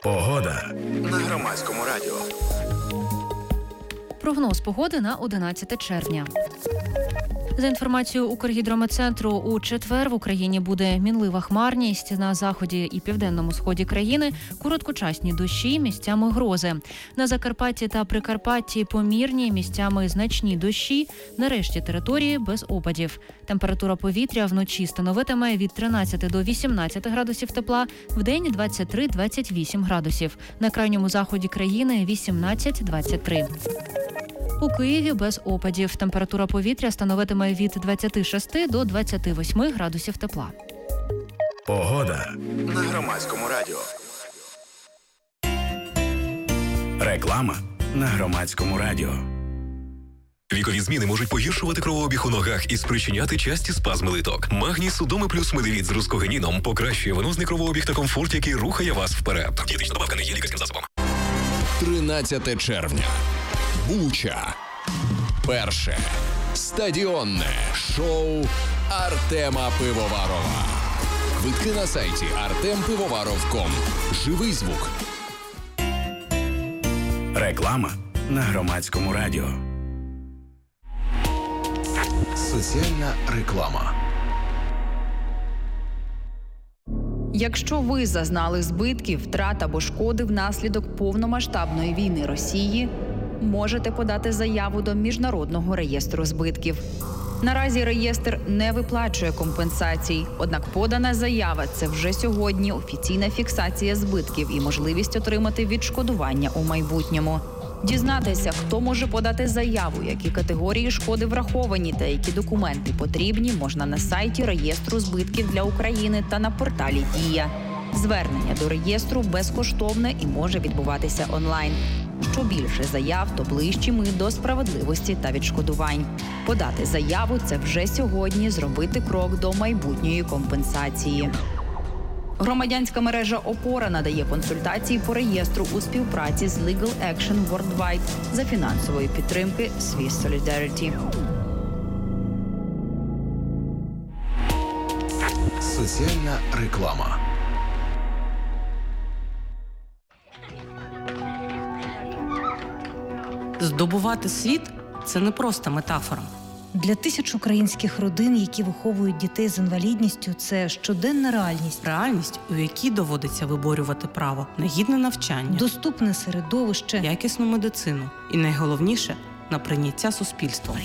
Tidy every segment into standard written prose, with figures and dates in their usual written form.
Погода на Громадському радіо. Прогноз погоди на 11 червня. За інформацією Укргідрометцентру, у четвер в Україні буде мінлива хмарність. На заході і південному сході країни короткочасні дощі, місцями грози. На Закарпатті та Прикарпатті помірні, місцями значні дощі. На решті території без опадів. Температура повітря вночі становитиме від 13 до 18 градусів тепла, вдень 23-28 градусів. На крайньому заході країни 18-23. У Києві без опадів. Температура повітря становитиме від 26 до 28 градусів тепла. Погода на Громадському радіо. Реклама на Громадському радіо. Вікові зміни можуть погіршувати кровообіг у ногах і спричиняти часті спазми литок. Магній Судоми плюс медивіт з рускогеніном покращує венозний кровообіг та комфорт, який рухає вас вперед. Дієтична добавка не є лікарським засобом. 13 червня. Буча. Перше стадіонне шоу Артема Пивоварова. Квитки на сайті artempivovаров.com. Живий звук. Реклама на Громадському радіо. Соціальна реклама. Якщо ви зазнали збитків, втрат або шкоди внаслідок повномасштабної війни Росії, можете подати заяву до Міжнародного реєстру збитків. Наразі реєстр не виплачує компенсацій, однак подана заява – це вже сьогодні офіційна фіксація збитків і можливість отримати відшкодування у майбутньому. Дізнатися, хто може подати заяву, які категорії шкоди враховані та які документи потрібні, можна на сайті реєстру збитків для України та на порталі «Дія». Звернення до реєстру безкоштовне і може відбуватися онлайн. Що більше заяв, то ближчі ми до справедливості та відшкодувань. Подати заяву – це вже сьогодні зробити крок до майбутньої компенсації. Громадянська мережа «Опора» надає консультації по реєстру у співпраці з Legal Action Worldwide за фінансової підтримки Swiss Solidarity. Соціальна реклама. Здобувати світ – це не просто метафора. Для тисяч українських родин, які виховують дітей з інвалідністю, це щоденна реальність. Реальність, у якій доводиться виборювати право на гідне навчання, доступне середовище, якісну медицину і, найголовніше, на прийняття суспільством.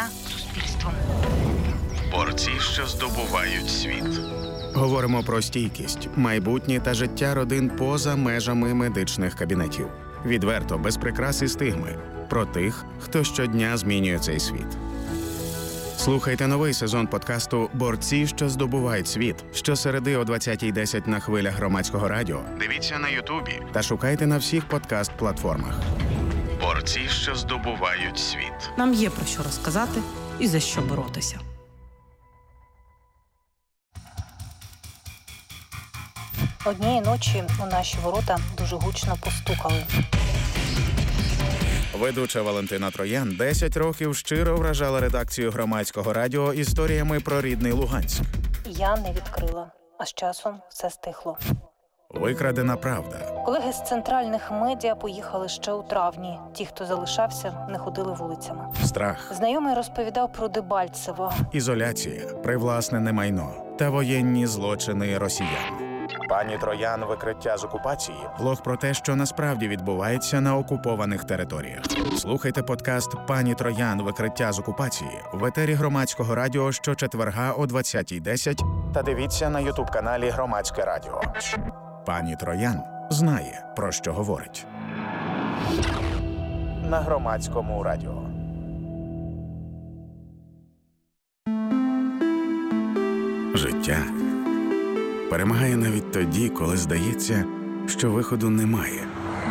Борці, що здобувають світ. Говоримо про стійкість, майбутнє та життя родин поза межами медичних кабінетів. Відверто, без прикрас і стигми. Про тих, хто щодня змінює цей світ. Слухайте новий сезон подкасту «Борці, що здобувають світ» щосереди о 20:10 на хвилях Громадського радіо. Дивіться на Ютубі та шукайте на всіх подкаст-платформах. Борці, що здобувають світ. Нам є про що розказати і за що боротися. Однієї ночі у наші ворота дуже гучно постукали. Ведуча Валентина Троян 10 років щиро вражала редакцію Громадського радіо історіями про рідний Луганськ. Я не відкрила, а з часом все стихло. Викрадена правда. Колеги з центральних медіа поїхали ще у травні. Ті, хто залишався, не ходили вулицями. Страх. Знайомий розповідав про Дебальцево. Ізоляція, привласнене майно та воєнні злочини росіян. Пані Троян «Викриття з окупації» – блог про те, що насправді відбувається на окупованих територіях. Слухайте подкаст «Пані Троян. Викриття з окупації» в етері Громадського радіо щочетверга о 20:10 та дивіться на ютуб-каналі Громадське радіо. Пані Троян знає, про що говорить. На Громадському радіо. Життя перемагає навіть тоді, коли здається, що виходу немає.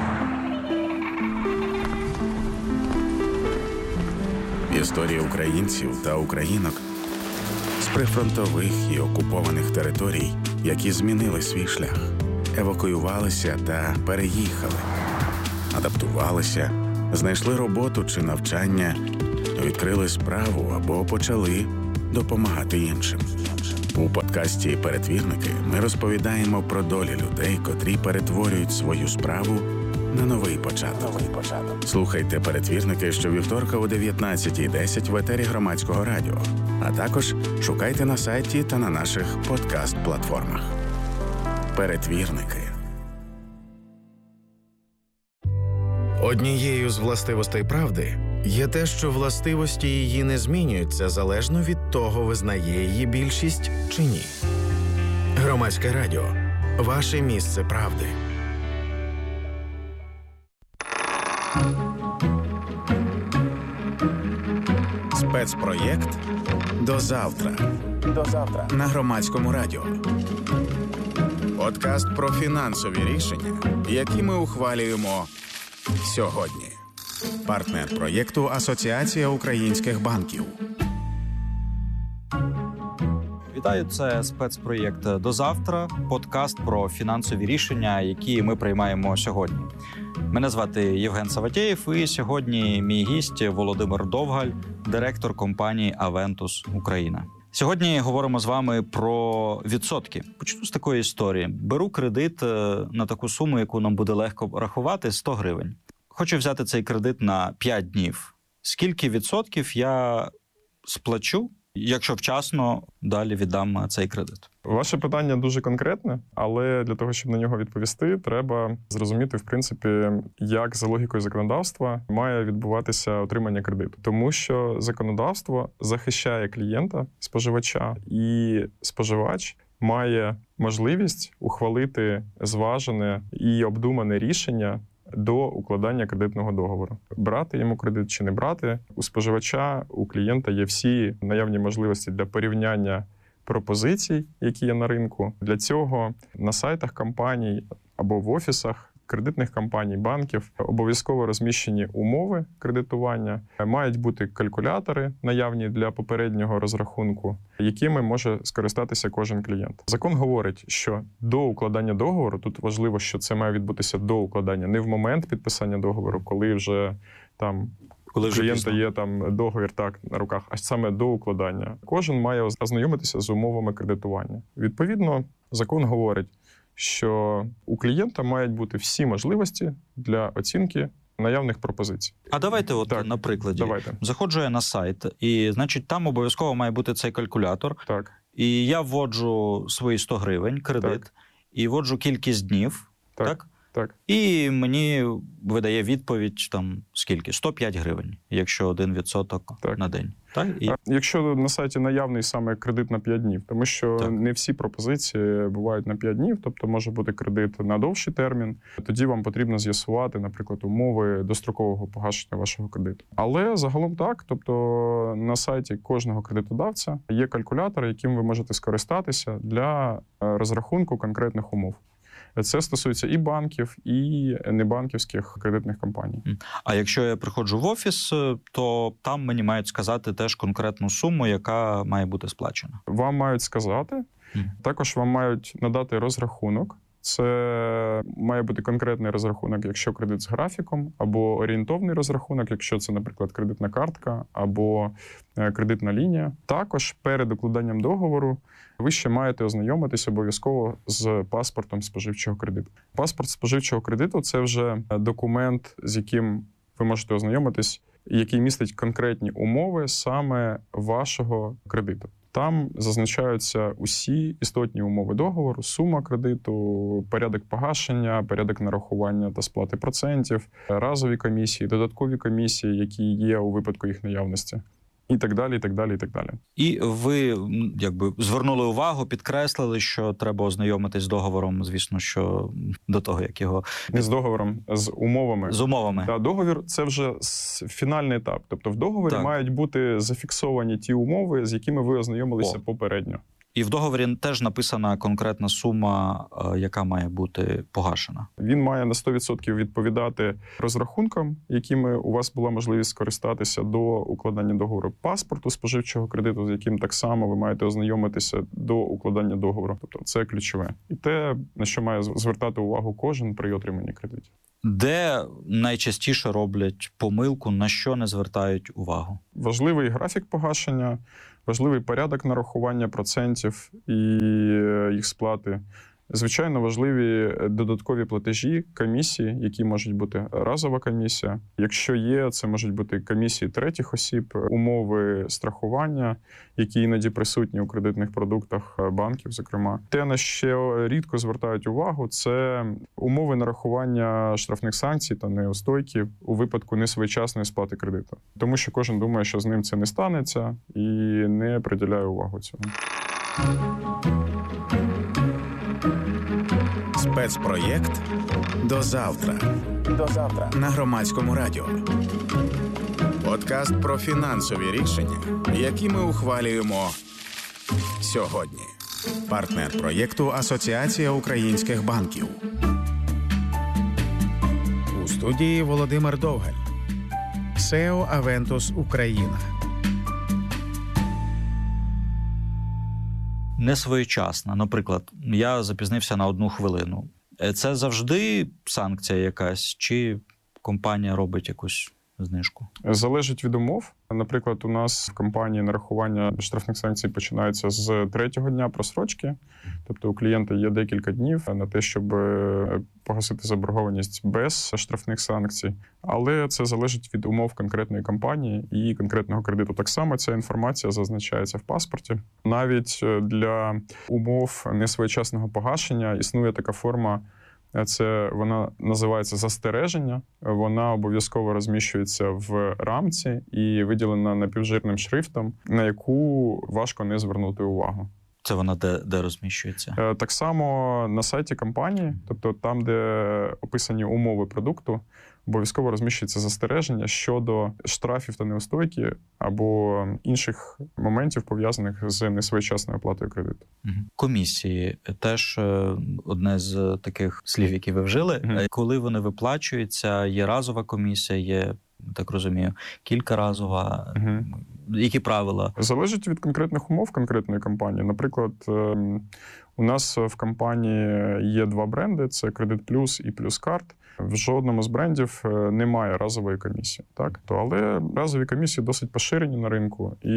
Історії українців та українок з прифронтових і окупованих територій, які змінили свій шлях, евакуювалися та переїхали, адаптувалися, знайшли роботу чи навчання, відкрили справу або почали допомагати іншим. У подкасті «Перетвірники» ми розповідаємо про долі людей, котрі перетворюють свою справу на новий початок. Слухайте «Перетвірники» щовівторка о 19:10 в етері Громадського радіо. А також шукайте на сайті та на наших подкаст-платформах. «Перетвірники». Однією з властивостей правди є те, що властивості її не змінюються залежно від того, визнає її більшість чи ні. Громадське радіо. Ваше місце правди. Спецпроєкт «До завтра» на Громадському радіо. Подкаст про фінансові рішення, які ми ухвалюємо сьогодні. Партнер проєкту «Асоціація українських банків». Вітаю, це спецпроєкт «До завтра», подкаст про фінансові рішення, які ми приймаємо сьогодні. Мене звати Євген Саватєєв, і сьогодні мій гість Володимир Довгаль, директор компанії «Авентус Україна». Сьогодні говоримо з вами про відсотки. Почну з такої історії. Беру кредит на таку суму, яку нам буде легко рахувати – 100 гривень. Хочу взяти цей кредит на 5 днів. Скільки відсотків я сплачу, якщо вчасно далі віддам цей кредит? Ваше питання дуже конкретне, але для того, щоб на нього відповісти, треба зрозуміти, в принципі, як за логікою законодавства має відбуватися отримання кредиту. Тому що законодавство захищає клієнта, споживача, і споживач має можливість ухвалити зважене і обдумане рішення до укладання кредитного договору. Брати йому кредит чи не брати, у споживача, у клієнта є всі наявні можливості для порівняння пропозицій, які є на ринку. Для цього на сайтах компаній або в офісах кредитних компаній, банків обов'язково розміщені умови кредитування. Мають бути калькулятори, наявні для попереднього розрахунку, якими може скористатися кожен клієнт. Закон говорить, що до укладання договору, тут важливо, що це має відбутися до укладання, не в момент підписання договору, коли вже там у клієнта є там договір на руках, а саме до укладання. Кожен має ознайомитися з умовами кредитування. Відповідно, закон говорить, що у клієнта мають бути всі можливості для оцінки наявних пропозицій. А давайте на прикладі. Давайте. Заходжу я на сайт, і, значить, там обов'язково має бути цей калькулятор. Так. І я вводжу свої 100 гривень кредит, і вводжу кількість днів, так? Так. І мені видає відповідь, там, скільки? 105 гривень, якщо 1% на день. Так? І... Якщо на сайті наявний саме кредит на 5 днів, тому що не всі пропозиції бувають на 5 днів, тобто може бути кредит на довший термін, тоді вам потрібно з'ясувати, наприклад, умови дострокового погашення вашого кредиту. Але загалом так, тобто на сайті кожного кредитодавця є калькулятор, яким ви можете скористатися для розрахунку конкретних умов. Це стосується і банків, і небанківських кредитних компаній. А якщо я приходжу в офіс, то там мені мають сказати теж конкретну суму, яка має бути сплачена? Вам мають сказати. Також вам мають надати розрахунок. Це має бути конкретний розрахунок, якщо кредит з графіком, або орієнтовний розрахунок, якщо це, наприклад, кредитна картка або кредитна лінія. Також перед укладанням договору ви ще маєте ознайомитись обов'язково з паспортом споживчого кредиту. Паспорт споживчого кредиту – це вже документ, з яким ви можете ознайомитись, який містить конкретні умови саме вашого кредиту. Там зазначаються усі істотні умови договору, сума кредиту, порядок погашення, порядок нарахування та сплати процентів, разові комісії, додаткові комісії, які є у випадку їх наявності. І так далі, і так далі, і так далі. І ви, звернули увагу, підкреслили, що треба ознайомитись з договором, звісно, що до того, як його... Не з договором, з умовами. З умовами. Да, договір – це вже фінальний етап. Тобто в договорі мають бути зафіксовані ті умови, з якими ви ознайомилися попередньо. І в договорі теж написана конкретна сума, яка має бути погашена. Він має на 100% відповідати розрахункам, якими у вас була можливість скористатися до укладання договору. Паспорту споживчого кредиту, з яким так само ви маєте ознайомитися до укладання договору. Тобто це ключове. І те, на що має звертати увагу кожен при отриманні кредитів. Де найчастіше роблять помилку, на що не звертають увагу? Важливий графік погашення, Важливий порядок нарахування процентів і їх сплати. Звичайно, важливі додаткові платежі, комісії, які можуть бути разова комісія. Якщо є, це можуть бути комісії третіх осіб, умови страхування, які іноді присутні у кредитних продуктах банків, зокрема. Те, на що рідко звертають увагу, це умови нарахування штрафних санкцій та неустойки у випадку несвоєчасної сплати кредиту. Тому що кожен думає, що з ним це не станеться і не приділяє увагу цьому. Спецпроєкт «До завтра». До завтра на Громадському радіо. Подкаст про фінансові рішення, які ми ухвалюємо сьогодні. Партнер проєкту Асоціація українських банків. У студії Володимир Довгаль. СЕО «Авентус Україна». Несвоєчасна. Наприклад, я запізнився на 1 хвилину. Це завжди санкція якась, чи компанія робить якусь знижку? Залежить від умов. Наприклад, у нас в компанії нарахування штрафних санкцій починається з 3-го дня просрочки. Тобто у клієнта є декілька днів на те, щоб погасити заборгованість без штрафних санкцій. Але це залежить від умов конкретної компанії і конкретного кредиту. Так само ця інформація зазначається в паспорті. Навіть для умов несвоєчасного погашення існує така форма. Вона називається застереження, вона обов'язково розміщується в рамці і виділена напівжирним шрифтом, на яку важко не звернути увагу. Це вона де розміщується? Так само на сайті компанії, тобто там, де описані умови продукту, обов'язково розміщується застереження щодо штрафів та неустойки або інших моментів, пов'язаних з несвоєчасною оплатою кредиту. Комісії теж одне з таких слів, які ви вжили. Коли вони виплачуються, є разова комісія, є, так розумію, кількаразова. Які правила? Залежить від конкретних умов конкретної компанії. Наприклад, у нас в компанії є 2 бренди – це Кредит Плюс і Плюс Карт. В жодному з брендів немає разової комісії. Так? Але разові комісії досить поширені на ринку, і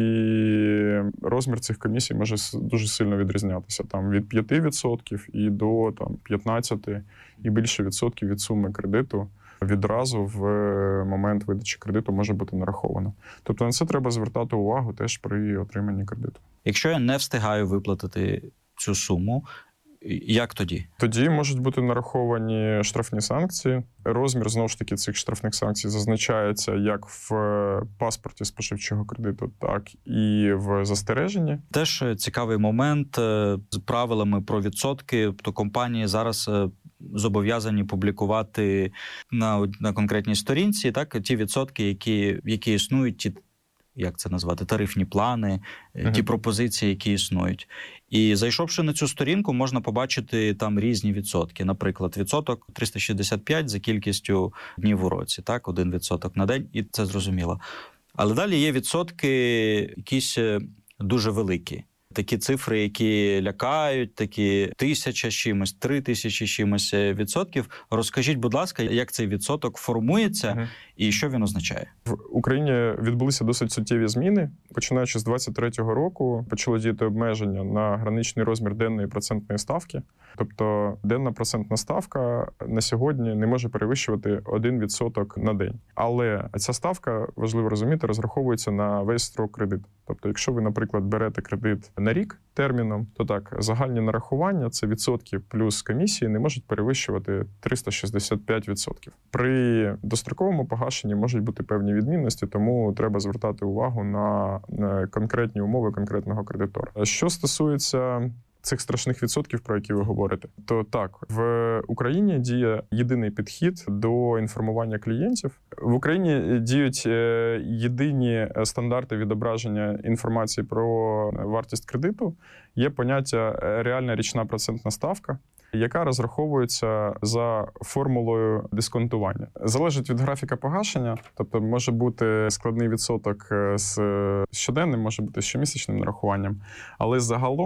розмір цих комісій може дуже сильно відрізнятися. Там від 5% і до 15% і більше відсотків від суми кредиту відразу в момент видачі кредиту може бути нараховано. Тобто на це треба звертати увагу теж при отриманні кредиту. Якщо я не встигаю виплатити цю суму, як тоді? Тоді можуть бути нараховані штрафні санкції. Розмір, знову ж таки, цих штрафних санкцій зазначається як в паспорті споживчого кредиту, так і в застереженні. Теж цікавий момент з правилами про відсотки. Тобто компанії зараз зобов'язані публікувати на конкретній сторінці ті відсотки, які існують, як це назвати, тарифні плани, ті пропозиції, які існують. І зайшовши на цю сторінку, можна побачити там різні відсотки. Наприклад, відсоток 365 за кількістю днів у році, 1% на день, і це зрозуміло. Але далі є відсотки якісь дуже великі. Такі цифри, які лякають, такі 1000 чимось, 3000 чимось відсотків. Розкажіть, будь ласка, як цей відсоток формується і що він означає? В Україні відбулися досить суттєві зміни. Починаючи з 2023 року почало діяти обмеження на граничний розмір денної процентної ставки. Тобто денна процентна ставка на сьогодні не може перевищувати 1% на день. Але ця ставка, важливо розуміти, розраховується на весь строк кредиту. Тобто, якщо ви, наприклад, берете кредит на рік терміном, то так, загальні нарахування, це відсотки плюс комісії, не можуть перевищувати 365%. При достроковому погашенні можуть бути певні відмінності, тому треба звертати увагу на конкретні умови конкретного кредитора. Що стосується цих страшних відсотків, про які ви говорите, то так, в Україні діє єдиний підхід до інформування клієнтів. В Україні діють єдині стандарти відображення інформації про вартість кредиту. Є поняття реальна річна процентна ставка, яка розраховується за формулою дисконтування. Залежить від графіка погашення, тобто може бути складний відсоток з щоденним, може бути з щомісячним нарахуванням, але загалом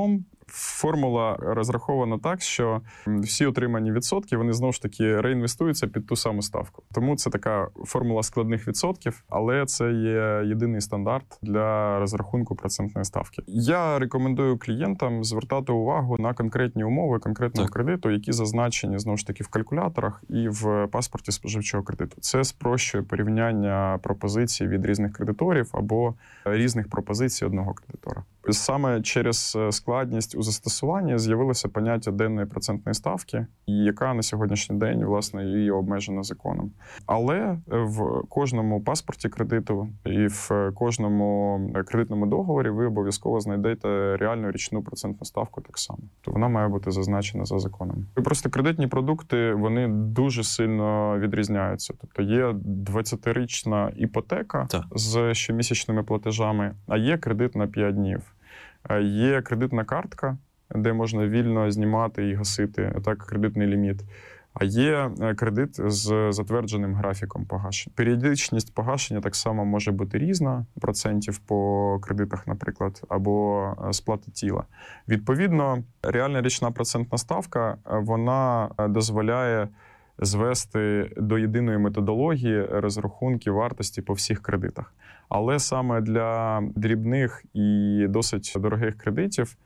Формула розрахована так, що всі отримані відсотки, вони знову ж таки реінвестуються під ту саму ставку. Тому це така формула складних відсотків, але це є єдиний стандарт для розрахунку процентної ставки. Я рекомендую клієнтам звертати увагу на конкретні умови конкретного кредиту, які зазначені, знову ж таки, в калькуляторах і в паспорті споживчого кредиту. Це спрощує порівняння пропозицій від різних кредиторів або різних пропозицій одного кредитора. Саме через складність у застосуванні з'явилося поняття денної процентної ставки, яка на сьогоднішній день, власне, і обмежена законом. Але в кожному паспорті кредиту і в кожному кредитному договорі ви обов'язково знайдете реальну річну процентну ставку так само. То вона має бути зазначена за законом. І просто кредитні продукти, вони дуже сильно відрізняються. Тобто є 20-річна іпотека з щомісячними платежами, а є кредит на 5 днів. Є кредитна картка, де можна вільно знімати і гасити, так, кредитний ліміт. А є кредит з затвердженим графіком погашення. Періодичність погашення так само може бути різна, процентів по кредитах, наприклад, або сплати тіла. Відповідно, реальна річна процентна ставка, вона дозволяє звести до єдиної методології розрахунки вартості по всіх кредитах. Але саме для дрібних і досить дорогих кредитів,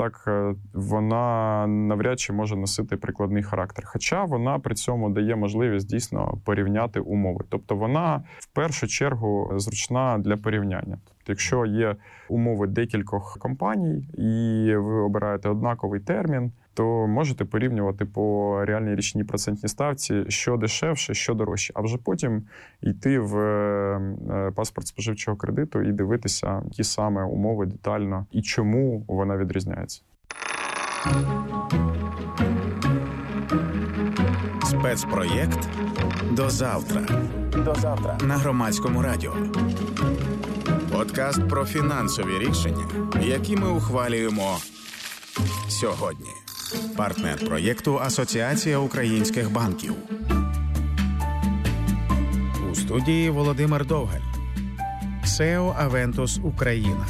вона навряд чи може носити прикладний характер. Хоча вона при цьому дає можливість дійсно порівняти умови. Тобто вона в першу чергу зручна для порівняння. Тобто, якщо є умови декількох компаній і ви обираєте однаковий термін, то можете порівнювати по реальній річній процентній ставці, що дешевше, що дорожче. А вже потім йти в паспорт споживчого кредиту і дивитися, які саме умови детально і чому вона відрізняється. Спецпроєкт «До завтра». На Громадському радіо. Подкаст про фінансові рішення, які ми ухвалюємо сьогодні. Партнер проєкту Асоціація українських банків. У студії Володимир Довгаль. СЕО «Авентус Україна».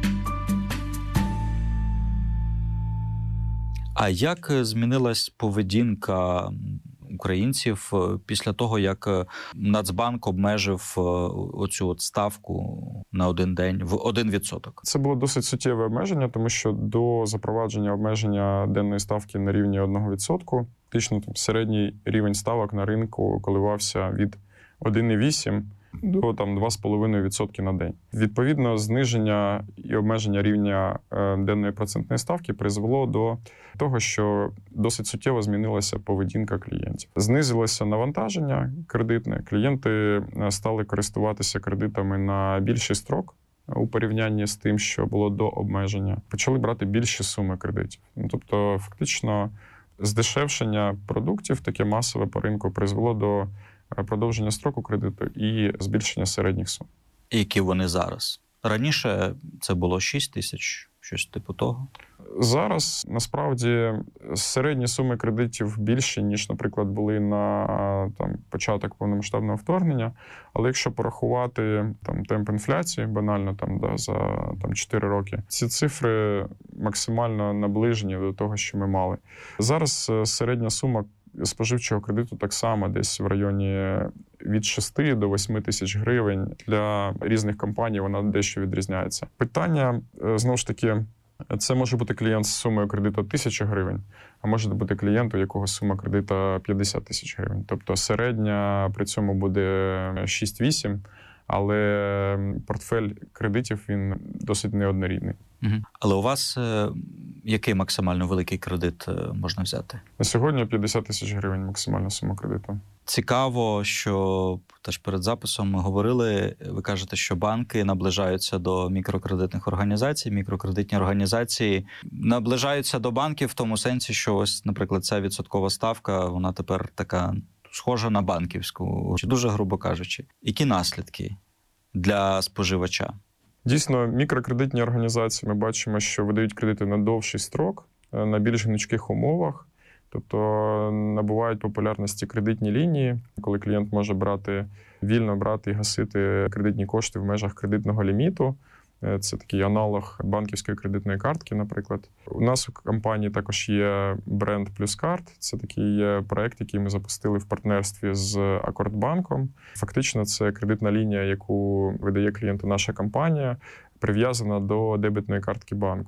А як змінилась поведінка українців після того, як Нацбанк обмежив оцю ставку на один день в 1%? Це було досить суттєве обмеження, тому що до запровадження обмеження денної ставки на рівні 1%, фактично середній рівень ставок на ринку коливався від 1,8% до 2,5% на день. Відповідно, зниження і обмеження рівня денної процентної ставки призвело до того, що досить суттєво змінилася поведінка клієнтів. Знизилося навантаження кредитне, клієнти стали користуватися кредитами на більший строк у порівнянні з тим, що було до обмеження. Почали брати більші суми кредитів. Тобто, фактично, здешевшення продуктів, таке масове по ринку, призвело до продовження строку кредиту і збільшення середніх сум. І які вони зараз? Раніше це було 6 тисяч, щось типу того? Зараз, насправді, середні суми кредитів більші, ніж, наприклад, були на початок повномасштабного вторгнення. Але якщо порахувати темп інфляції, банально за 4 роки, ці цифри максимально наближені до того, що ми мали. Зараз середня сума споживчого кредиту так само десь в районі від 6 до 8 тисяч гривень. Для різних компаній вона дещо відрізняється. Питання, знову ж таки, це може бути клієнт з сумою кредиту 1000 гривень, а може бути клієнт, у якого сума кредиту 50 тисяч гривень. Тобто середня при цьому буде 6-8, але портфель кредитів, він досить неоднорідний. Але у вас який максимально великий кредит можна взяти? На сьогодні 50 тисяч гривень максимальна сума кредиту. Цікаво, що теж перед записом ми говорили, ви кажете, що банки наближаються до мікрокредитних організацій, мікрокредитні організації наближаються до банків в тому сенсі, що ось, наприклад, ця відсоткова ставка, вона тепер така схожа на банківську, дуже грубо кажучи. Які наслідки для споживача? Дійсно, мікрокредитні організації, ми бачимо, що видають кредити на довший строк, на більш гнучких умовах. Тобто набувають популярності кредитні лінії, коли клієнт може вільно брати і гасити кредитні кошти в межах кредитного ліміту. Це такий аналог банківської кредитної картки, наприклад. У нас у компанії також є бренд «Плюскарт». Це такий проект, який ми запустили в партнерстві з Акордбанком. Фактично, це кредитна лінія, яку видає клієнту наша компанія, прив'язана до дебетної картки банку.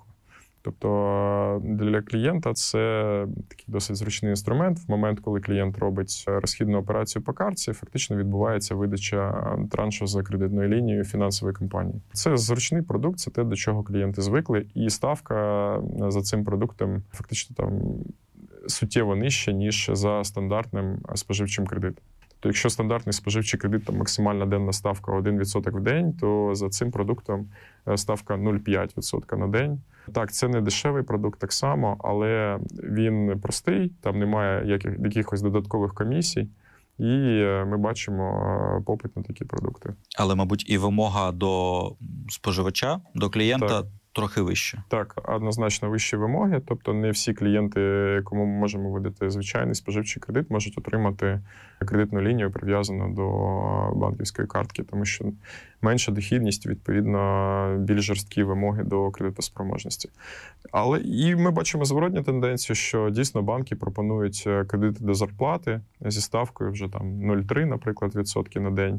Тобто для клієнта це такий досить зручний інструмент. В момент, коли клієнт робить розхідну операцію по картці, фактично відбувається видача траншу за кредитною лінією фінансової компанії. Це зручний продукт, це те, до чого клієнти звикли, і ставка за цим продуктом фактично там суттєво нижча, ніж за стандартним споживчим кредитом. Тобто, якщо стандартний споживчий кредит, там максимальна денна ставка 1% в день, то за цим продуктом ставка 0,5% на день. Так, це не дешевий продукт так само, але він простий, там немає якихось додаткових комісій, і ми бачимо попит на такі продукти. Але, мабуть, і вимога до споживача, до клієнта так. Трохи вище. Так, однозначно вищі вимоги. Тобто не всі клієнти, кому ми можемо видати звичайний споживчий кредит, можуть отримати кредитну лінію, прив'язану до банківської картки, тому що менша дохідність, відповідно, більш жорсткі вимоги до кредитоспроможності. Але і ми бачимо зворотню тенденцію, що дійсно банки пропонують кредити до зарплати зі ставкою вже там 0,3, наприклад, відсотки на день,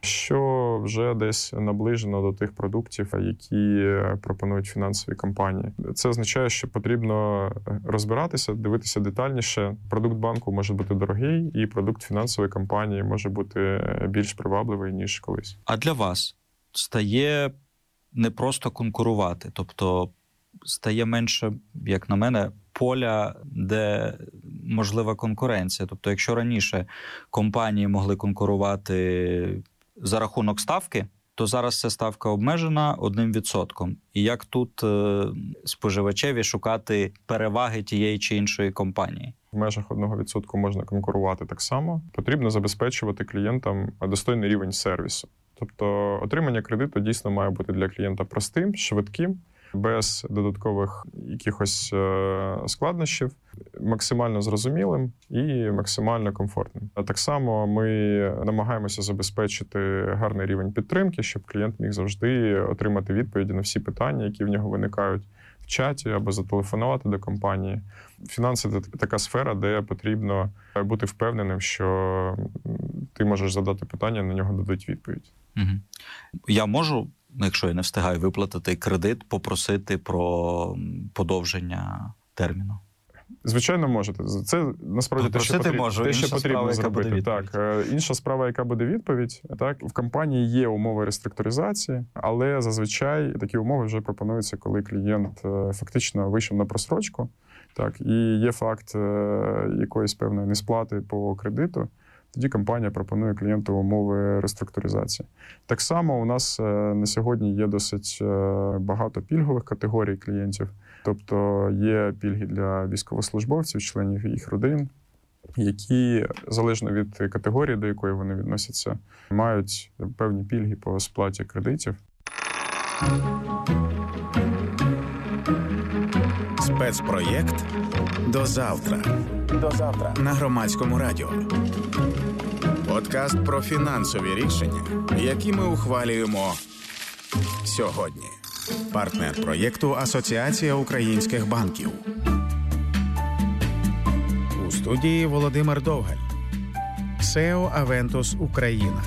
що вже десь наближено до тих продуктів, які пропонують фінансові компанії. Це означає, що потрібно розбиратися, дивитися детальніше. Продукт банку може бути дорогий, і продукт фінансової компанії може бути більш привабливий, ніж колись. А для вас стає не просто конкурувати, тобто стає менше, як на мене, поля, де можлива конкуренція. Тобто, якщо раніше компанії могли конкурувати за рахунок ставки, то зараз ця ставка обмежена 1%. І як тут споживачеві шукати переваги тієї чи іншої компанії? В межах 1% можна конкурувати так само. Потрібно забезпечувати клієнтам достойний рівень сервісу. Тобто отримання кредиту дійсно має бути для клієнта простим, швидким, без додаткових якихось складнощів, максимально зрозумілим і максимально комфортним. А так само ми намагаємося забезпечити гарний рівень підтримки, щоб клієнт міг завжди отримати відповіді на всі питання, які в нього виникають в чаті або зателефонувати до компанії. Фінанси – це така сфера, де потрібно бути впевненим, що ти можеш задати питання, на нього дадуть відповідь. Угу. Я можу, якщо я не встигаю виплатити кредит, попросити про подовження терміну? Звичайно, можете. Це насправді те, що потрібно зробити. Так, інша справа, яка буде відповідь. Так, в компанії є умови реструктуризації, але зазвичай такі умови вже пропонуються, коли клієнт фактично вийшов на просрочку. Так, і є факт якоїсь певної несплати по кредиту. Тоді компанія пропонує клієнту умови реструктуризації. Так само у нас на сьогодні є досить багато пільгових категорій клієнтів. Тобто є пільги для військовослужбовців, членів їх родин, які, залежно від категорії, до якої вони відносяться, мають певні пільги по сплаті кредитів. Спецпроєкт «До завтра». До завтра. На Громадському радіо. Подкаст про фінансові рішення, які ми ухвалюємо сьогодні. Партнер проєкту «Асоціація українських банків». У студії Володимир Довгаль. СЕО «Авентус Україна».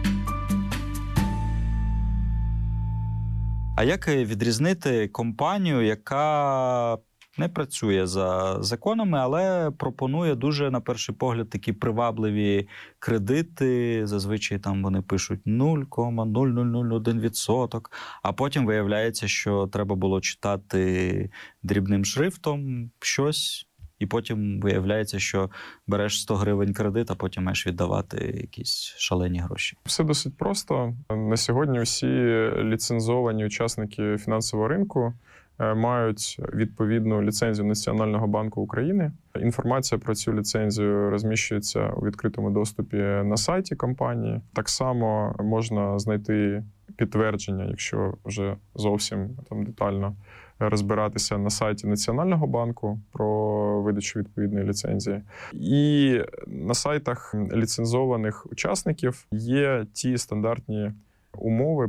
А як відрізнити компанію, яка не працює за законами, але пропонує дуже, на перший погляд, такі привабливі кредити. Зазвичай там вони пишуть 0,0001%, а потім виявляється, що треба було читати дрібним шрифтом щось, і потім виявляється, що береш 100 гривень кредит, а потім маєш віддавати якісь шалені гроші. Все досить просто. На сьогодні всі ліцензовані учасники фінансового ринку мають відповідну ліцензію Національного банку України. Інформація про цю ліцензію розміщується у відкритому доступі на сайті компанії. Так само можна знайти підтвердження, якщо вже зовсім там детально розбиратися, на сайті Національного банку про видачу відповідної ліцензії. І на сайтах ліцензованих учасників є ті стандартні умови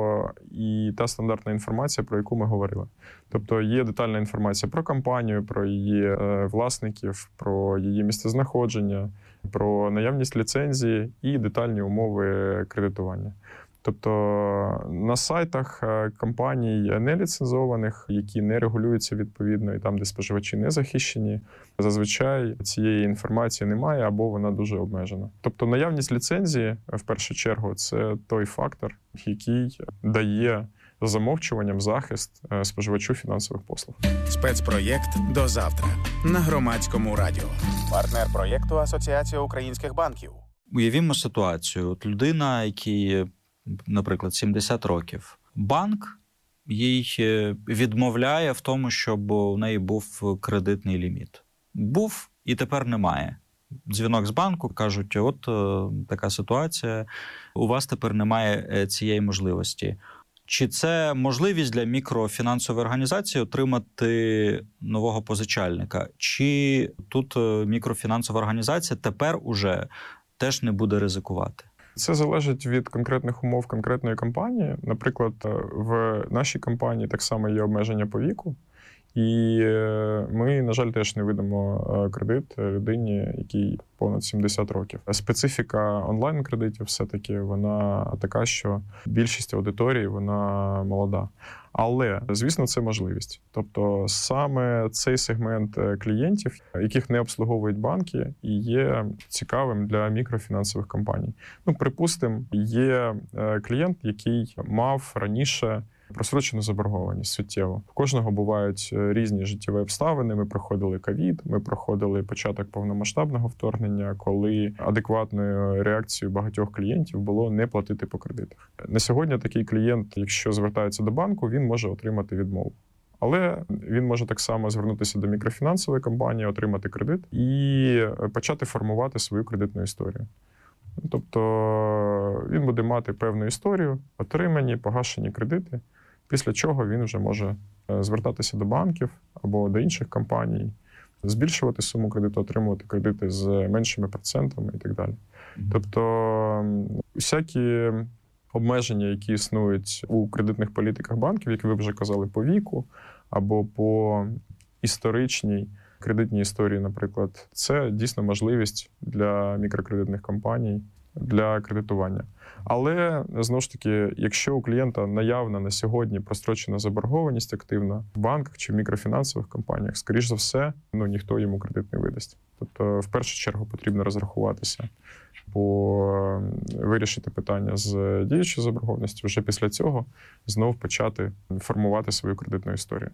і та стандартна інформація, про яку ми говорили. Тобто є детальна інформація про компанію, про її власників, про її місцезнаходження, про наявність ліцензії і детальні умови кредитування. Тобто на сайтах компаній неліцензованих, які не регулюються відповідно, і там, де споживачі не захищені, зазвичай цієї інформації немає або вона дуже обмежена. Тобто наявність ліцензії, в першу чергу, це той фактор, який дає замовчуванням захист споживачу фінансових послуг. Спецпроєкт «До завтра» на Громадському радіо. Партнер проєкту Асоціація українських банків. Уявімо ситуацію. От людина, якій, наприклад, 70 років. Банк їй відмовляє в тому, щоб у неї був кредитний ліміт. Був і тепер немає. Дзвінок з банку, кажуть, от така ситуація, у вас тепер немає цієї можливості. Чи це можливість для мікрофінансової організації отримати нового позичальника? Чи тут мікрофінансова організація тепер уже теж не буде ризикувати? Це залежить від конкретних умов конкретної компанії. Наприклад, в нашій компанії так само є обмеження по віку. І ми, на жаль, теж не видамо кредит людині, якій понад 70 років. Специфіка онлайн-кредитів все-таки вона така, що більшість аудиторії, вона молода. Але, звісно, це можливість. Тобто саме цей сегмент клієнтів, яких не обслуговують банки, і є цікавим для мікрофінансових компаній. Припустимо, є клієнт, який мав раніше просрочену заборгованість суттєво. У кожного бувають різні життєві обставини. Ми проходили ковід, ми проходили початок повномасштабного вторгнення, коли адекватною реакцією багатьох клієнтів було не платити по кредитах. На сьогодні такий клієнт, якщо звертається до банку, він може отримати відмову. Але він може так само звернутися до мікрофінансової компанії, отримати кредит і почати формувати свою кредитну історію. Тобто він буде мати певну історію, отримані, погашені кредити, після чого він вже може звертатися до банків або до інших компаній, збільшувати суму кредиту, отримувати кредити з меншими процентами і так далі. Тобто всякі обмеження, які існують у кредитних політиках банків, як ви вже казали, по віку або по історичній кредитній історії, наприклад, це дійсно можливість для мікрокредитних компаній для кредитування. Але, знову ж таки, якщо у клієнта наявна на сьогодні прострочена заборгованість активна в банках чи в мікрофінансових компаніях, скоріш за все, ніхто йому кредит не видасть. Тобто, в першу чергу потрібно розрахуватися, вирішити питання з діючою заборгованістю, вже після цього знов почати формувати свою кредитну історію.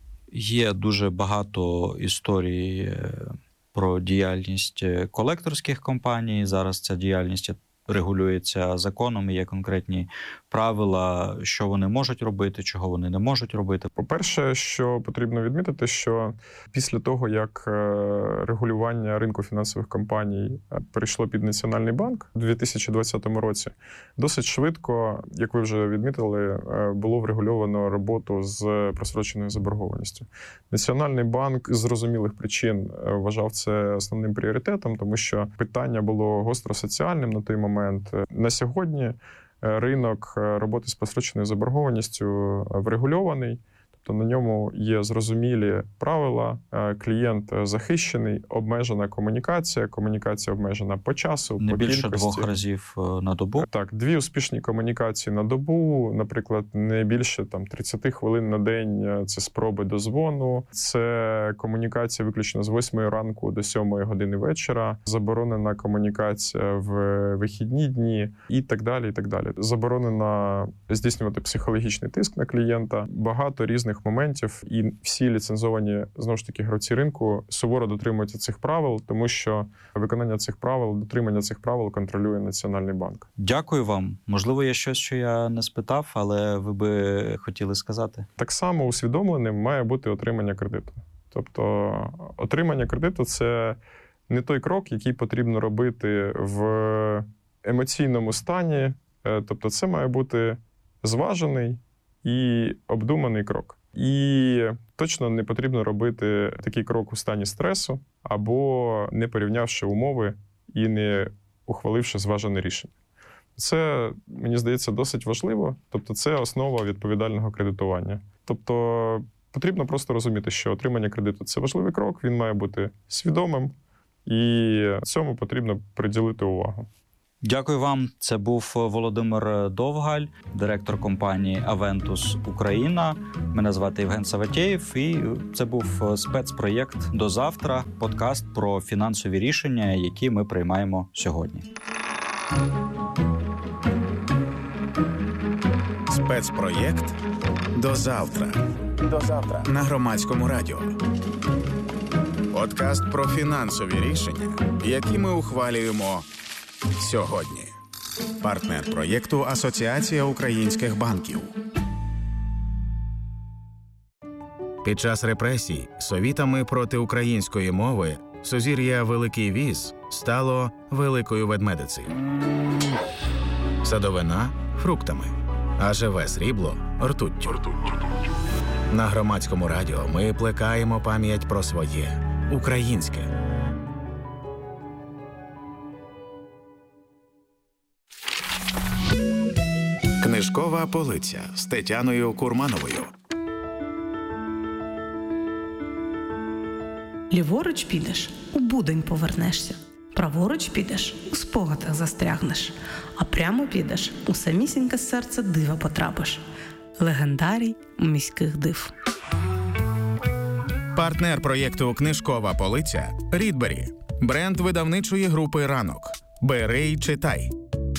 Є дуже багато історій про діяльність колекторських компаній. Зараз ця діяльність регулюється законом, і є конкретні правила, що вони можуть робити, чого вони не можуть робити. По-перше, що потрібно відмітити, що після того, як регулювання ринку фінансових компаній перейшло під Національний банк у 2020 році, досить швидко, як ви вже відмітили, було врегульовано роботу з просроченою заборгованістю. Національний банк з зрозумілих причин вважав це основним пріоритетом, тому що питання було гостро соціальним на той момент. На сьогодні ринок роботи з просроченою заборгованістю врегульований, тобто на ньому є зрозумілі правила, клієнт захищений, обмежена комунікація обмежена по часу, не по більше кількості. 2 разів на добу? Так, 2 успішні комунікації на добу, наприклад, не більше 30 хвилин на день – це спроби дозвону, це комунікація виключно з 8 ранку до 7 години вечора, заборонена комунікація в вихідні дні і так далі, і так далі. Заборонено здійснювати психологічний тиск на клієнта, багато різних моментів, і всі ліцензовані, знову ж таки, гравці ринку суворо дотримуються цих правил, тому що виконання цих правил, дотримання цих правил контролює Національний банк. Дякую вам. Можливо, є щось, що я не спитав, але ви би хотіли сказати? Так само усвідомленим має бути отримання кредиту. Тобто отримання кредиту – це не той крок, який потрібно робити в емоційному стані. Тобто це має бути зважений і обдуманий крок. І точно не потрібно робити такий крок у стані стресу або не порівнявши умови і не ухваливши зважене рішення. Це, мені здається, досить важливо. Тобто це основа відповідального кредитування. Тобто потрібно просто розуміти, що отримання кредиту – це важливий крок, він має бути свідомим, і цьому потрібно приділити увагу. Дякую вам. Це був Володимир Довгаль, директор компанії «Авентус Україна». Мене звати Євген Саватєєв, і це був спецпроєкт «До завтра» – подкаст про фінансові рішення, які ми приймаємо сьогодні. Спецпроєкт «До завтра». До завтра на Громадському радіо. Подкаст про фінансові рішення, які ми ухвалюємо сьогодні. Партнер проєкту Асоціація українських банків. Під час репресій совітами проти української мови сузір'я Великий Віз стало Великою Ведмедицею. Садовина – фруктами, а живе срібло – ртуттю. На Громадському радіо ми плекаємо пам'ять про своє – українське. Книжкова полиця з Тетяною Курмановою. Ліворуч підеш – у будень повернешся. Праворуч підеш – у спогадах застрягнеш. А прямо підеш – у самісіньке серце дива потрапиш. Легендарій міських див. Партнер проєкту «Книжкова полиця» – Рідбері. Бренд видавничої групи «Ранок». Бери й читай.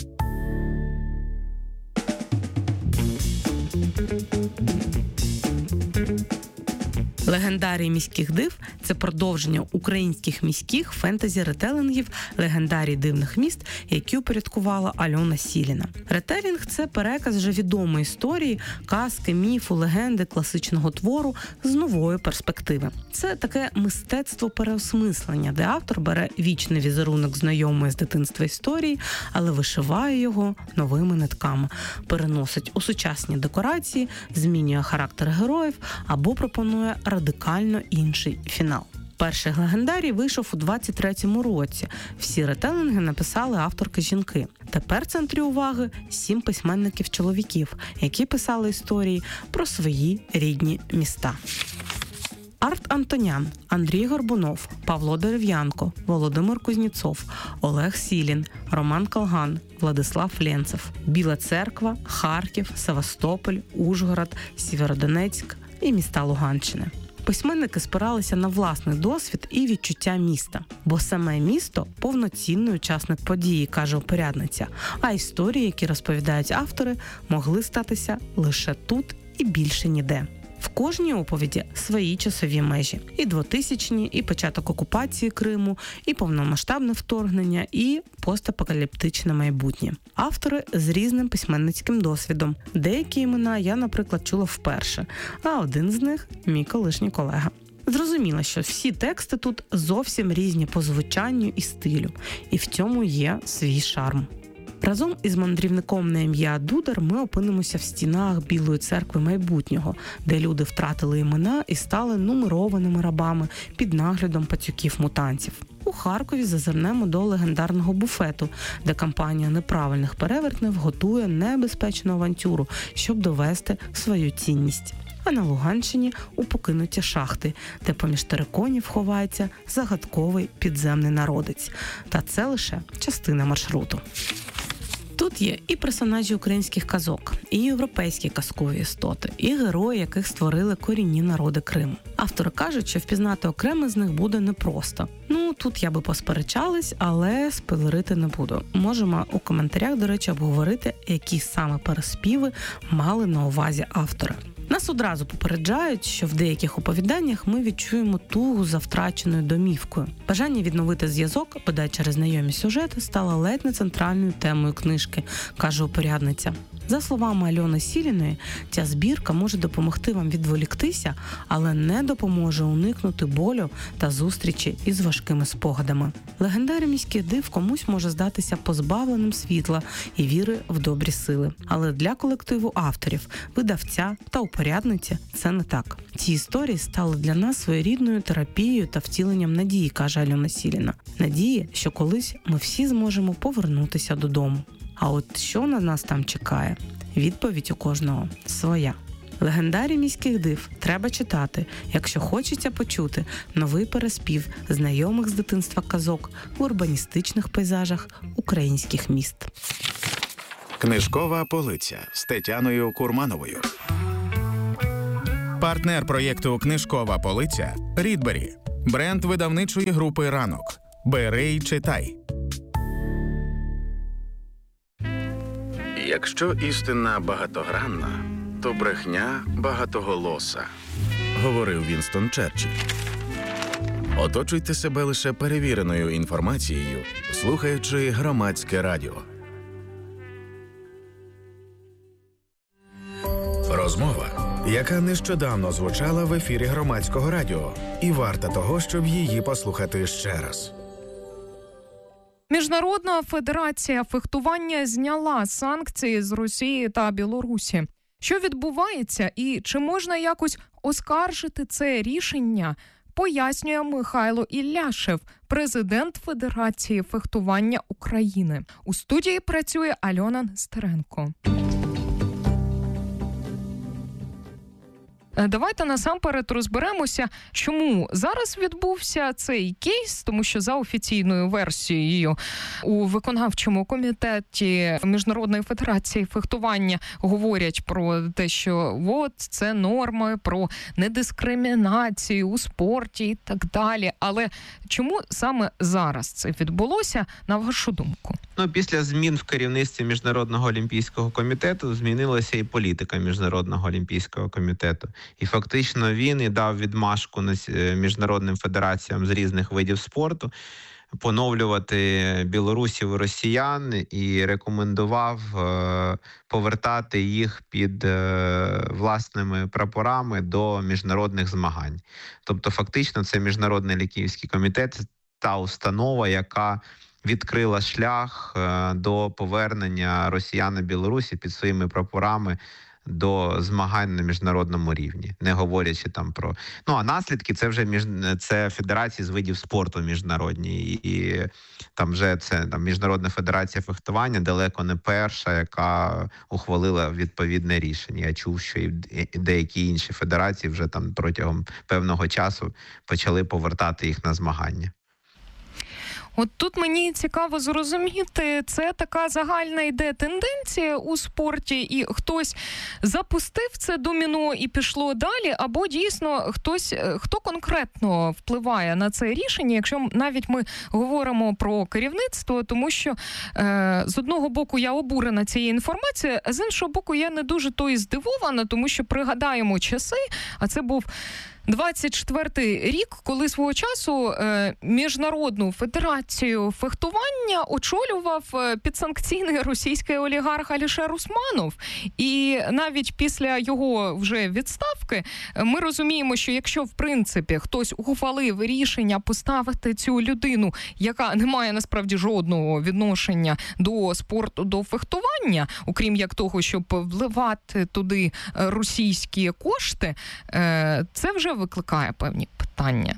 Легендарій міських див – це продовження українських міських фентезі-ретелінгів «Легендарій дивних міст», які упорядкувала Альона Сіліна. Ретелінг – це переказ вже відомої історії, казки, міфу, легенди, класичного твору з нової перспективи. Це таке мистецтво переосмислення, де автор бере вічний візерунок знайомої з дитинства історії, але вишиває його новими нитками, переносить у сучасні декорації, змінює характер героїв або пропонує радикально інший фінал. Перший легендарій вийшов у 23-му році. Всі ретелінги написали авторки-жінки. Тепер в центрі уваги 7 письменників-чоловіків, які писали історії про свої рідні міста. Арт Антонян, Андрій Горбунов, Павло Дерев'янко, Володимир Кузнєцов, Олег Сілін, Роман Калган, Владислав Ленцев, Біла Церква, Харків, Севастополь, Ужгород, Сєвєродонецьк і міста Луганщини. Письменники спиралися на власний досвід і відчуття міста, бо саме місто – повноцінний учасник події, каже опорядниця, а історії, які розповідають автори, могли статися лише тут і більше ніде. В кожній оповіді свої часові межі. І 2000-ні, і початок окупації Криму, і повномасштабне вторгнення, і постапокаліптичне майбутнє. Автори з різним письменницьким досвідом. Деякі імена я, наприклад, чула вперше, а один з них – мій колишній колега. Зрозуміло, що всі тексти тут зовсім різні по звучанню і стилю. І в цьому є свій шарм. Разом із мандрівником на ім'я Дудар ми опинимося в стінах Білої церкви майбутнього, де люди втратили імена і стали нумерованими рабами під наглядом пацюків-мутантів. У Харкові зазирнемо до легендарного буфету, де компанія неправильних перевертнів готує небезпечну авантюру, щоб довести свою цінність. А на Луганщині у покинуті шахти, де поміж териконів ховається загадковий підземний народець. Та це лише частина маршруту. Тут є і персонажі українських казок, і європейські казкові істоти, і герої, яких створили корінні народи Криму. Автори кажуть, що впізнати окремо з них буде непросто. Тут я би посперечалась, але спойлерити не буду. Можемо у коментарях, до речі, обговорити, які саме переспіви мали на увазі автори. Нас одразу попереджають, що в деяких оповіданнях ми відчуємо тугу за втраченою домівкою. Бажання відновити зв'язок, бодай через знайомі сюжети, стало ледь не центральною темою книжки, каже опорядниця. За словами Альони Сіліної, ця збірка може допомогти вам відволіктися, але не допоможе уникнути болю та зустрічі із важкими спогадами. Легендарій міських див комусь може здатися позбавленим світла і віри в добрі сили. Але для колективу авторів, видавця та опорядниці це не так. Ці історії стали для нас своєрідною терапією та втіленням надії, каже Альона Сіліна. Надії, що колись ми всі зможемо повернутися додому. А от що на нас там чекає? Відповідь у кожного своя. Легендарі міських див треба читати, якщо хочеться почути новий переспів знайомих з дитинства казок в урбаністичних пейзажах українських міст. Книжкова полиця з Тетяною Курмановою. Партнер проєкту «Книжкова полиця» – Рідбері. Бренд видавничої групи «Ранок». Бери й читай. Якщо істина багатогранна, то брехня багатоголоса, говорив Вінстон Черчилль. Оточуйте себе лише перевіреною інформацією, слухаючи Громадське радіо. Розмова, яка нещодавно звучала в ефірі Громадського радіо, і варта того, щоб її послухати ще раз. Міжнародна федерація фехтування зняла санкції з Росії та Білорусі. Що відбувається і чи можна якось оскаржити це рішення, пояснює Михайло Ілляшев, президент Федерації фехтування України. У студії працює Альона Нестеренко. Давайте насамперед розберемося, чому зараз відбувся цей кейс, тому що за офіційною версією у виконавчому комітеті Міжнародної федерації фехтування говорять про те, що от це норми про недискримінацію у спорті і так далі. Але чому саме зараз це відбулося, на вашу думку? Після змін в керівництві Міжнародного олімпійського комітету змінилася і політика Міжнародного олімпійського комітету. І фактично він і дав відмашку міжнародним федераціям з різних видів спорту поновлювати білорусів і росіян і рекомендував повертати їх під власними прапорами до міжнародних змагань. Тобто фактично це Міжнародний олімпійський комітет – та установа, яка відкрила шлях до повернення росіян і Білорусі під своїми прапорами до змагань на міжнародному рівні, не говорячи там про... а наслідки це вже це федерації з видів спорту міжнародні, і там вже це Міжнародна федерація фехтування далеко не перша, яка ухвалила відповідне рішення. Я чув, що і деякі інші федерації вже там протягом певного часу почали повертати їх на змагання. От тут мені цікаво зрозуміти, це така загальна йде тенденція у спорті, і хтось запустив це доміно і пішло далі, або дійсно хто конкретно впливає на це рішення, якщо навіть ми говоримо про керівництво, тому що з одного боку я обурена цією інформацією, а з іншого боку я не дуже то і здивована, тому що пригадаємо часи, а це був 24-й рік, коли свого часу Міжнародну федерацію фехтування очолював підсанкційний російський олігарх Алішер Усманов. І навіть після його вже відставки ми розуміємо, що якщо, в принципі, хтось ухвалив рішення поставити цю людину, яка не має насправді жодного відношення до спорту, до фехтування, окрім як того, щоб вливати туди російські кошти, це вже викликає певні питання.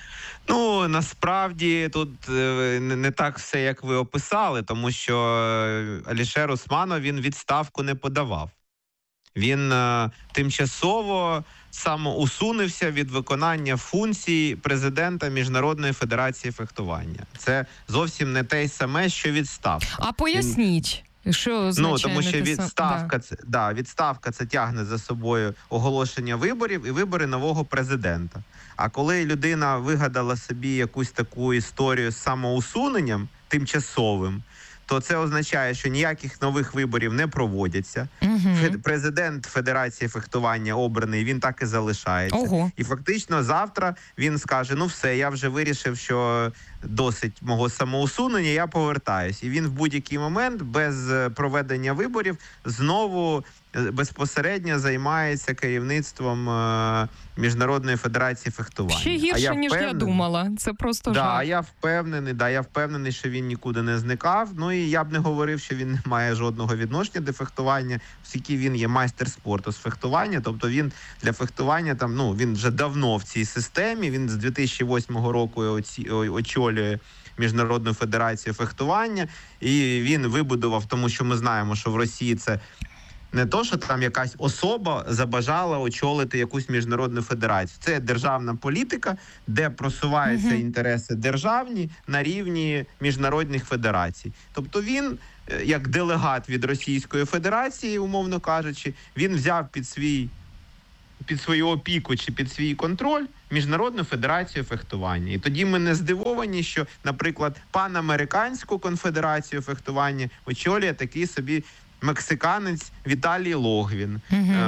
Насправді тут не так все, як ви описали, тому що Алішер Усманов, він відставку не подавав. Він тимчасово самоусунувся від виконання функцій президента Міжнародної федерації фехтування. Це зовсім не те саме, що відставка. А поясніть. Що означає тому що відставка це тягне за собою оголошення виборів і вибори нового президента. А коли людина вигадала собі якусь таку історію з самоусуненням тимчасовим, то це означає, що ніяких нових виборів не проводяться. Президент Федерації фехтування обраний, він так і залишається. І фактично завтра він скаже, все, я вже вирішив, що досить мого самоусунення, я повертаюсь. І він в будь-який момент без проведення виборів знову безпосередньо займається керівництвом Міжнародної федерації фехтування. Ще гірше, ніж я думала. Це просто жах. Я впевнений, що він нікуди не зникав. І я б не говорив, що він не має жодного відношення до фехтування, оскільки він є майстер спорту з фехтування. Тобто він для фехтування він вже давно в цій системі. Він з 2008 року очолює Міжнародну федерацію фехтування, і він вибудував, тому що ми знаємо, що в Росії це не то, що там якась особа забажала очолити якусь міжнародну федерацію. Це державна політика, де просуваються інтереси державні на рівні міжнародних федерацій. Тобто він, як делегат від Російської Федерації, умовно кажучи, він взяв під свою опіку чи під свій контроль Міжнародну федерацію фехтування. І тоді ми не здивовані, що, наприклад, Панамериканську конфедерацію фехтування очолює такий собі мексиканець Віталій Логвін.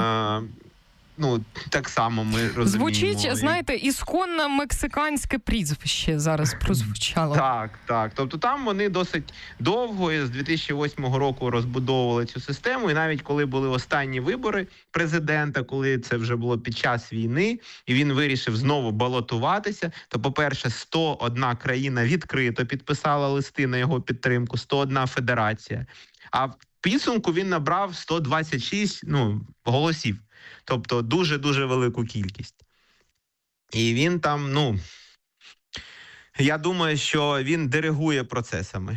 Так само ми розуміємо. Звучить, знаєте, ісконне мексиканське прізвище зараз прозвучало. Так. Тобто там вони досить довго, з 2008 року розбудовували цю систему, і навіть коли були останні вибори президента, коли це вже було під час війни, і він вирішив знову балотуватися, то, по-перше, 101 країна відкрито підписала листи на його підтримку, 101 федерація. А в підсумку він набрав 126 голосів. Тобто дуже-дуже велику кількість. І він там, я думаю, що він диригує процесами.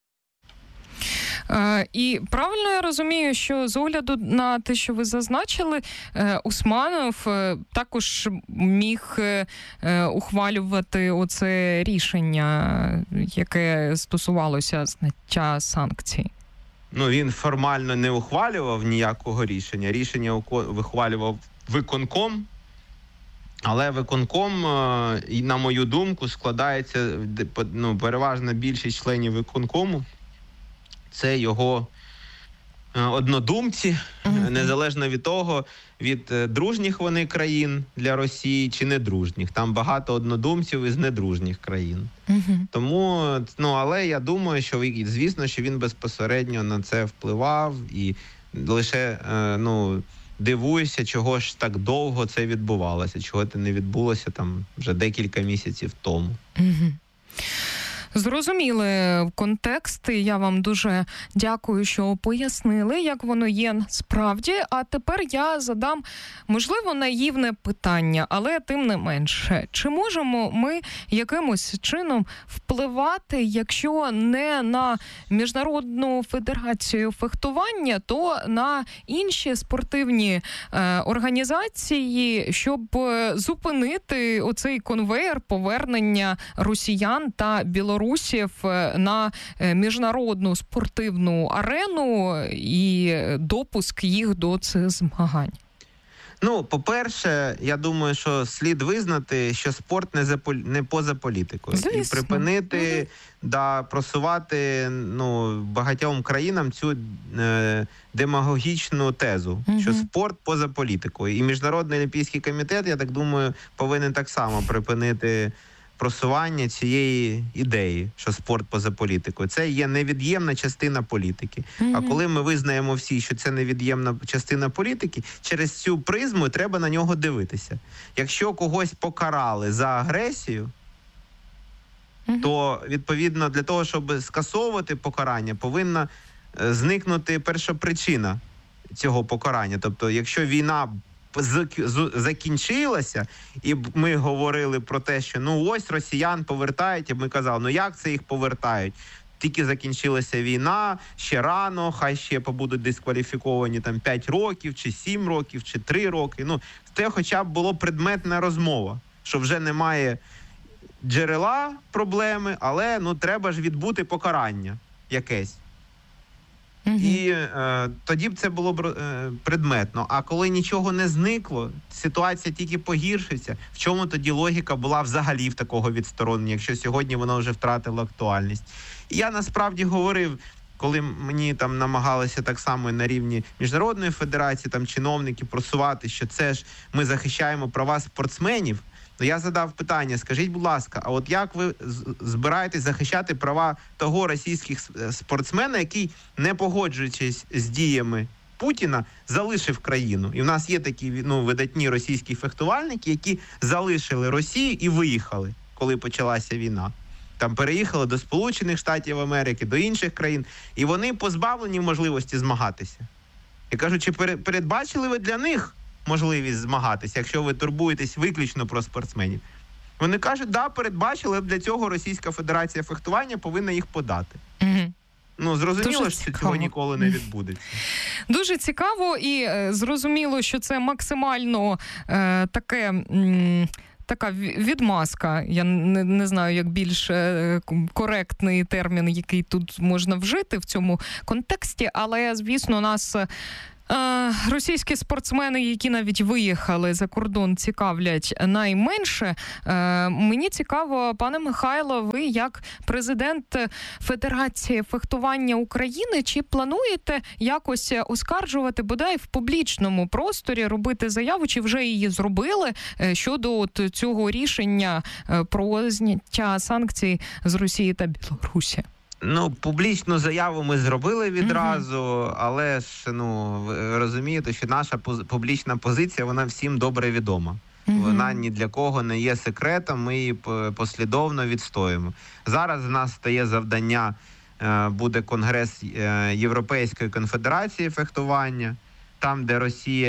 І правильно я розумію, що з огляду на те, що ви зазначили, Усманов також міг ухвалювати оце рішення, яке стосувалося зняття санкцій? Він формально не ухвалював ніякого рішення. Рішення ухвалював виконком, але виконком, на мою думку, складається, переважна більшість членів виконкому. Це його однодумці, незалежно від того, від дружніх вони країн для Росії чи недружніх. Там багато однодумців із недружніх країн. Тому, але я думаю, що, звісно, що він безпосередньо на це впливав, і лише, дивуюся, чого ж так довго це відбувалося, чого це не відбулося там вже декілька місяців тому. Зрозуміли контекст, і я вам дуже дякую, що пояснили, як воно є справді. А тепер я задам, можливо, наївне питання, але тим не менше. Чи можемо ми якимось чином впливати, якщо не на Міжнародну федерацію фехтування, то на інші спортивні організації, щоб зупинити оцей конвейер повернення росіян та білорусів на міжнародну спортивну арену і допуск їх до цих змагань? По-перше, я думаю, що слід визнати, що спорт не поза політикою. Звісно. І припинити, просувати багатьом країнам цю демагогічну тезу, що спорт поза політикою. І Міжнародний олімпійський комітет, я так думаю, повинен так само припинити просування цієї ідеї, що спорт поза політикою. Це є невід'ємна частина політики. А коли ми визнаємо всі, що це невід'ємна частина політики, через цю призму треба на нього дивитися. Якщо когось покарали за агресію, то, відповідно, для того, щоб скасовувати покарання, повинна зникнути першопричина цього покарання. Тобто, якщо війна закінчилася, і ми говорили про те, що ось росіян повертають, і ми казали, як це їх повертають? Тільки закінчилася війна, ще рано, хай ще побудуть дискваліфіковані 5 років, чи 7 років, чи 3 роки. Це хоча б було предметна розмова, що вже немає джерела проблеми, але треба ж відбути покарання якесь. І тоді б це було б предметно. А коли нічого не зникло, ситуація тільки погіршиться. В чому тоді логіка була взагалі в такого відсторонення, якщо сьогодні воно вже втратило актуальність? І я насправді говорив, коли мені там намагалися так само на рівні Міжнародної федерації, чиновники просувати, що це ж ми захищаємо права спортсменів, я задав питання, скажіть, будь ласка, а от як ви збираєтесь захищати права того російських спортсмена, який, не погоджуючись з діями Путіна, залишив країну? І в нас є такі видатні російські фехтувальники, які залишили Росію і виїхали, коли почалася війна. Там переїхали до Сполучених Штатів Америки, до інших країн, і вони позбавлені можливості змагатися. Я кажу, чи передбачили ви для них можливість змагатися, якщо ви турбуєтесь виключно про спортсменів? Вони кажуть, да, передбачили, для цього Російська Федерація фехтування повинна їх подати. Зрозуміло, що цього ніколи не відбудеться. Дуже цікаво і зрозуміло, що це максимально така відмазка. Я не знаю, як більш коректний термін, який тут можна вжити в цьому контексті, але, звісно, нас російські спортсмени, які навіть виїхали за кордон, цікавлять найменше. Мені цікаво, пане Михайло, ви як президент Федерації фехтування України, чи плануєте якось оскаржувати, бодай в публічному просторі, робити заяву, чи вже її зробили щодо цього рішення про зняття санкцій з Росії та Білорусі? Публічну заяву ми зробили відразу, але ж, ви розумієте, що наша публічна позиція, вона всім добре відома. Вона ні для кого не є секретом, ми її послідовно відстоюємо. Зараз в нас стає завдання, буде Конгрес Європейської конфедерації фехтування, там, де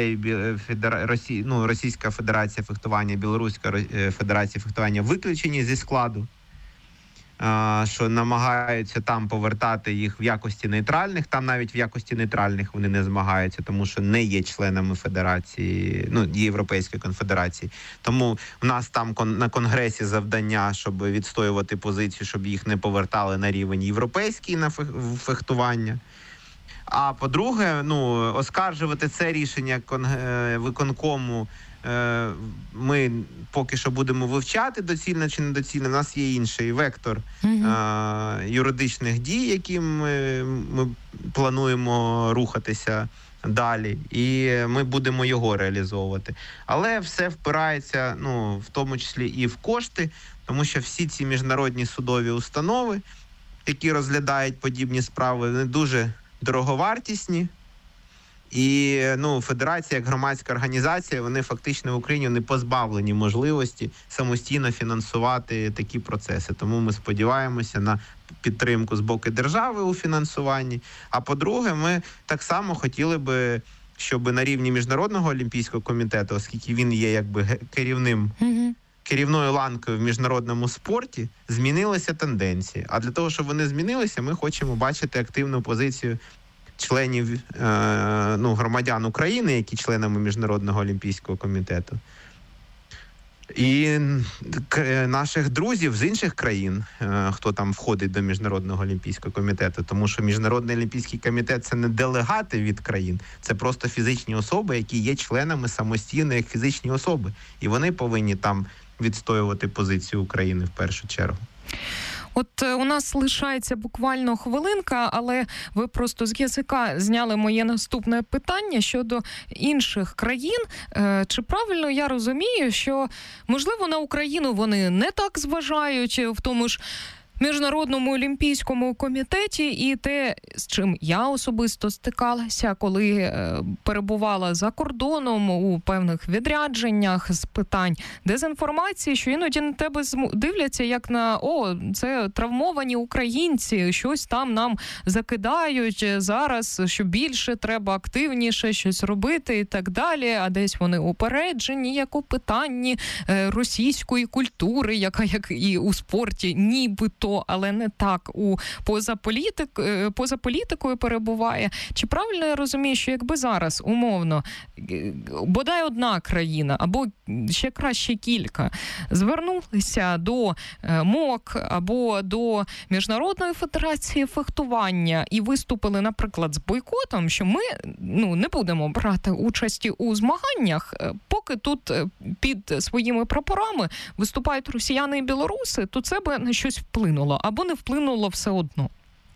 Російська Федерація фехтування, Білоруська Федерація фехтування виключені зі складу, що намагаються там повертати їх в якості нейтральних. Там навіть в якості нейтральних вони не змагаються, тому що не є членами Федерації, Європейської конфедерації. Тому в нас там на Конгресі завдання, щоб відстоювати позицію, щоб їх не повертали на рівень європейський на фехтування. А по-друге, оскаржувати це рішення виконкому ми поки що будемо вивчати, доцільно чи недоцільно. У нас є інший вектор юридичних дій, яким ми плануємо рухатися далі, і ми будемо його реалізовувати. Але все впирається, в тому числі і в кошти, тому що всі ці міжнародні судові установи, які розглядають подібні справи, вони дуже дороговартісні. І федерація, як громадська організація, вони фактично в Україні не позбавлені можливості самостійно фінансувати такі процеси. Тому ми сподіваємося на підтримку з боку держави у фінансуванні. А по-друге, ми так само хотіли би, щоб на рівні Міжнародного олімпійського комітету, оскільки він є керівною ланкою в міжнародному спорті, змінилися тенденції. А для того, щоб вони змінилися, ми хочемо бачити активну позицію членів, громадян України, які членами Міжнародного олімпійського комітету, і наших друзів з інших країн, хто там входить до Міжнародного олімпійського комітету, тому що Міжнародний олімпійський комітет – це не делегати від країн, це просто фізичні особи, які є членами самостійно як фізичні особи, і вони повинні там відстоювати позицію України в першу чергу. От у нас лишається буквально хвилинка, але ви просто з язика зняли моє наступне питання щодо інших країн. Чи правильно я розумію, що, можливо, на Україну вони не так зважають в тому ж Міжнародному олімпійському комітеті, і те, з чим я особисто стикалася, коли перебувала за кордоном у певних відрядженнях з питань дезінформації, що іноді на тебе дивляться як на це травмовані українці, щось там нам закидають зараз, що більше треба активніше щось робити і так далі, а десь вони упереджені, як у питанні російської культури, яка як і у спорті нібито, але не так, поза політикою перебуває. Чи правильно я розумію, що якби зараз, умовно, бодай одна країна, або ще краще кілька, звернулися до МОК або до Міжнародної федерації фехтування і виступили, наприклад, з бойкотом, що ми не будемо брати участі у змаганнях, поки тут під своїми прапорами виступають росіяни і білоруси, то це би на щось вплинуло. Або не вплинуло все одно?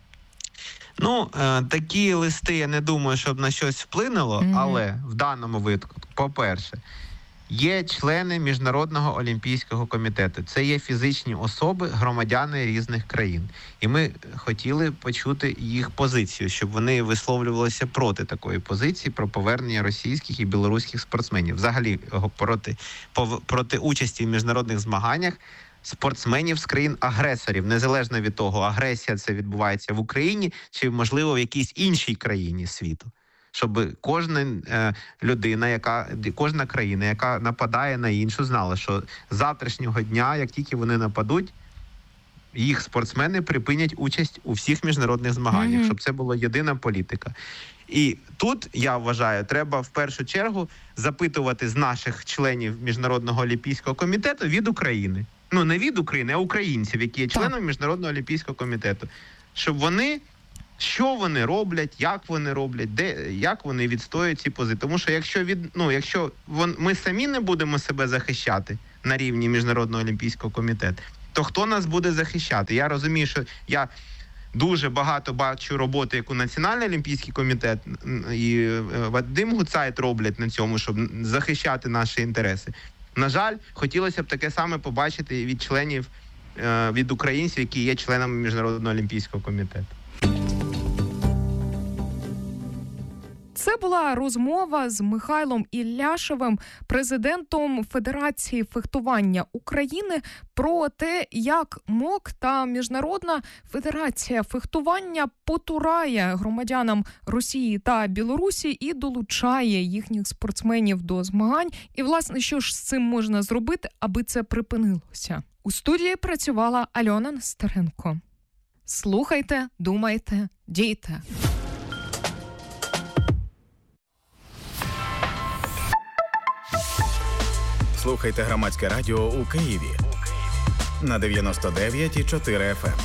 Такі листи, я не думаю, щоб на щось вплинуло, але в даному випадку, по-перше, є члени Міжнародного олімпійського комітету. Це є фізичні особи, громадяни різних країн. І ми хотіли почути їх позицію, щоб вони висловлювалися проти такої позиції, про повернення російських і білоруських спортсменів. Взагалі проти участі в міжнародних змаганнях спортсменів з країн-агресорів, незалежно від того, агресія це відбувається в Україні чи, можливо, в якійсь іншій країні світу. щоб кожна людина, кожна країна, яка нападає на іншу, знала, що з завтрашнього дня, як тільки вони нападуть, їх спортсмени припинять участь у всіх міжнародних змаганнях, щоб це була єдина політика. І тут, я вважаю, треба в першу чергу запитувати з наших членів Міжнародного олімпійського комітету від України. Ну, не від України, а українців, які є членами Міжнародного олімпійського комітету. Щоб вони, що вони роблять, як вони відстоюють ці позиції. Тому що якщо ми самі не будемо себе захищати на рівні Міжнародного олімпійського комітету, то хто нас буде захищати? Я розумію, що я дуже багато бачу роботи, яку Національний олімпійський комітет і Вадим Гуцайт роблять на цьому, щоб захищати наші інтереси. На жаль, хотілося б таке саме побачити від членів, від українців, які є членами Міжнародного олімпійського комітету. Це була розмова з Михайлом Ілляшевим, президентом Федерації фехтування України, про те, як МОК та Міжнародна федерація фехтування потурає громадянам Росії та Білорусі і долучає їхніх спортсменів до змагань. І, власне, що ж з цим можна зробити, аби це припинилося? У студії працювала Альона Нестеренко. Слухайте, думайте, дійте. Слухайте Громадське радіо у Києві на 99,4 FM.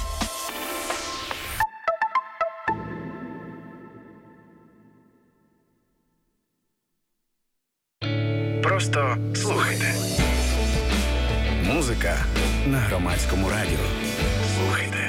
Просто слухайте. Музика на Громадському радіо. Слухайте.